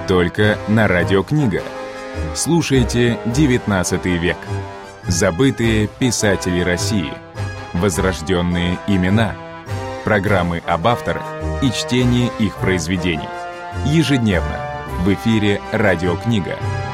Только на Радиокнига. Слушайте «XIX век». Забытые писатели России. Возрожденные имена. Программы об авторах и чтение их произведений. Ежедневно в эфире «Радиокнига».